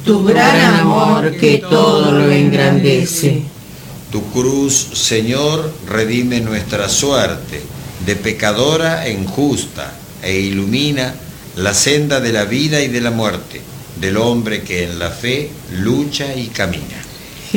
tu gran amor que todo lo engrandece. Tu cruz, Señor, redime nuestra suerte de pecadora en justa e ilumina la senda de la vida y de la muerte del hombre que en la fe lucha y camina.